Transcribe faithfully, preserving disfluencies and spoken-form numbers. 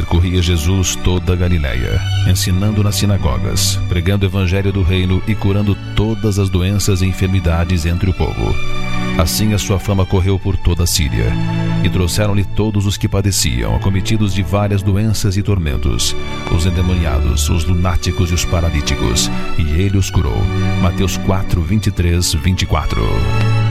percorria Jesus toda a Galiléia, ensinando nas sinagogas, pregando o evangelho do reino e curando todas as doenças e enfermidades entre o povo. Assim a sua fama correu por toda a Síria, e trouxeram-lhe todos os que padeciam, acometidos de várias doenças e tormentos, os endemoniados, os lunáticos e os paralíticos, e ele os curou. Mateus quatro, vinte e três, vinte e quatro.